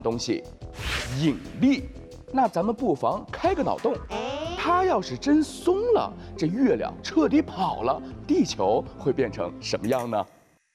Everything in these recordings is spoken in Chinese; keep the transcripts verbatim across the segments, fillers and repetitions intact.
东西，引力。那咱们不妨开个脑洞，它要是真松了，这月亮彻底跑了，地球会变成什么样呢？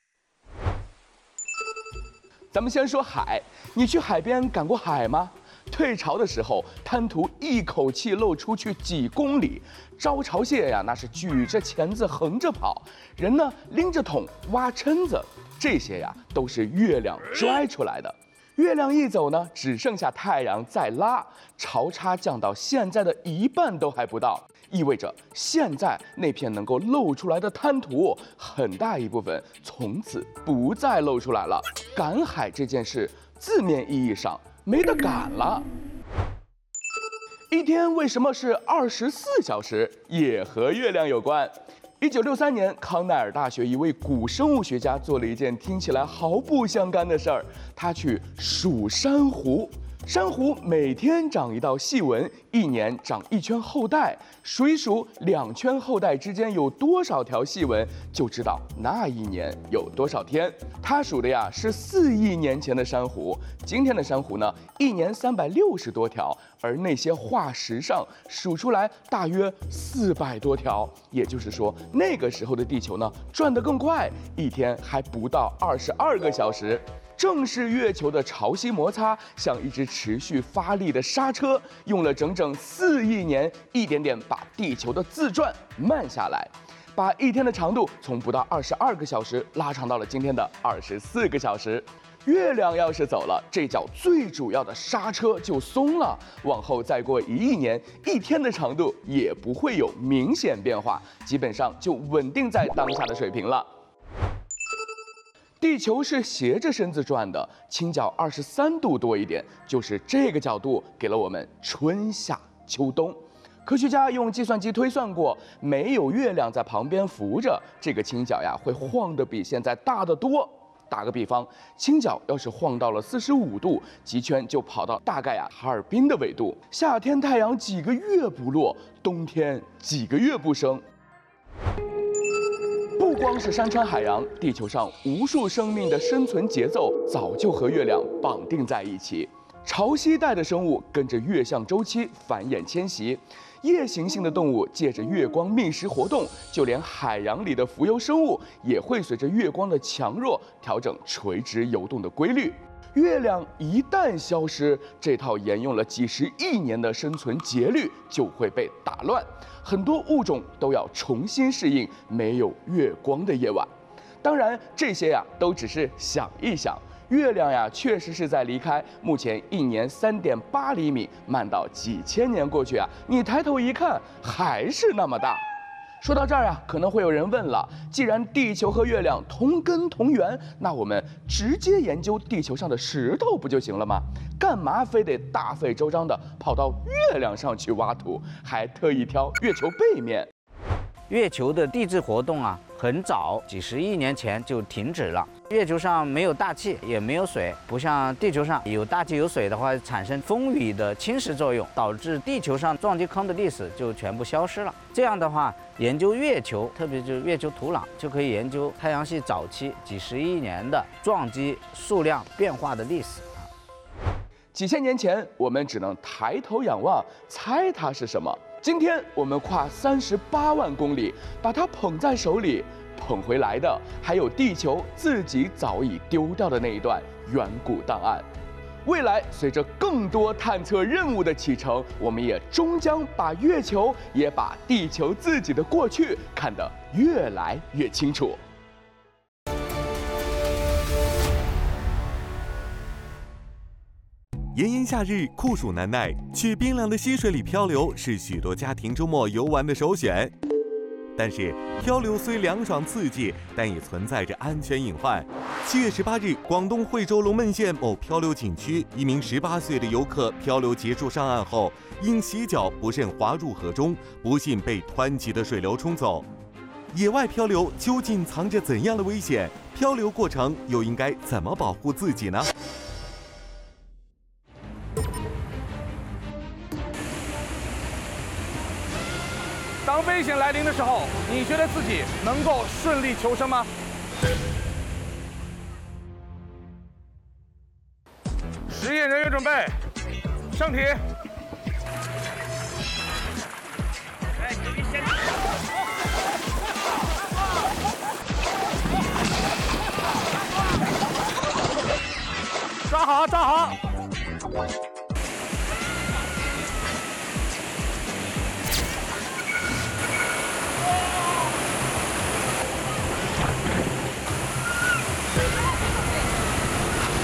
咱们先说海，你去海边赶过海吗？退潮的时候，滩涂一口气漏出去几公里，招潮蟹呀，那是举着钳子横着跑，人呢拎着桶挖蛏子，这些呀都是月亮拽出来的。月亮一走呢，只剩下太阳在拉，潮差降到现在的一半都还不到，意味着现在那片能够露出来的滩涂，很大一部分从此不再露出来了。赶海这件事，字面意义上没得赶了。一天为什么是二十四小时，也和月亮有关。一九六三年，康奈尔大学一位古生物学家做了一件听起来毫不相干的事儿，他去数珊瑚。珊瑚每天长一道细纹，一年长一圈后代，数一数两圈后代之间有多少条细纹，就知道那一年有多少天。他数的呀是四亿年前的珊瑚，今天的珊瑚呢，一年三百六十多条，而那些化石上数出来大约四百多条。也就是说，那个时候的地球呢转得更快，一天还不到二十二个小时。正是月球的潮汐摩擦，像一只持续发力的刹车，用了整整四亿年，一点点把地球的自转慢下来，把一天的长度从不到二十二个小时拉长到了今天的二十四个小时。月亮要是走了，这脚最主要的刹车就松了，往后再过一亿年，一天的长度也不会有明显变化，基本上就稳定在当下的水平了。地球是斜着身子转的，倾角二十三度多一点，就是这个角度给了我们春夏秋冬。科学家用计算机推算过，没有月亮在旁边扶着，这个倾角呀会晃得比现在大得多。打个比方，倾角要是晃到了四十五度，极圈就跑到大概啊哈尔滨的纬度。夏天太阳几个月不落，冬天几个月不升。不光是山川海洋，地球上无数生命的生存节奏早就和月亮绑定在一起。潮汐带的生物跟着月相周期繁衍迁徙，夜行性的动物借着月光觅食活动，就连海洋里的浮游生物也会随着月光的强弱调整垂直游动的规律。月亮一旦消失，这套沿用了几十亿年的生存节律就会被打乱，很多物种都要重新适应没有月光的夜晚。当然，这些呀都只是想一想。月亮呀，确实是在离开目前一年三点八厘米，慢到几千年过去啊，你抬头一看，还是那么大。说到这儿啊，可能会有人问了，既然地球和月亮同根同源，那我们直接研究地球上的石头不就行了吗？干嘛非得大费周章地跑到月亮上去挖土，还特意挑月球背面？ 月球的地质活动啊，很早，几十亿年前就停止了。月球上没有大气，也没有水，不像地球上有大气有水的话，产生风雨的侵蚀作用，导致地球上撞击坑的历史就全部消失了。这样的话，研究月球，特别就是月球土壤，就可以研究太阳系早期几十亿年的撞击数量变化的历史。 几千年前，我们只能抬头仰望，猜它是什么。今天我们跨三十八万公里，把它捧在手里，捧回来的还有地球自己早已丢掉的那一段远古档案。未来随着更多探测任务的启程，我们也终将把月球，也把地球自己的过去看得越来越清楚。 炎炎夏日酷暑难耐，去冰凉的溪水里漂流是许多家庭周末游玩的首选。但是漂流虽凉爽刺激，但也存在着安全隐患。七月十八日，广东惠州龙门县某漂流景区，一名十八岁的游客漂流结束上岸后，因洗脚不慎滑入河中，不幸被湍急的水流冲走。野外漂流究竟藏着怎样的危险？漂流过程又应该怎么保护自己呢？ 当危险来临的时候，你觉得自己能够顺利求生吗？实验线人员准备，上体。抓好，抓好。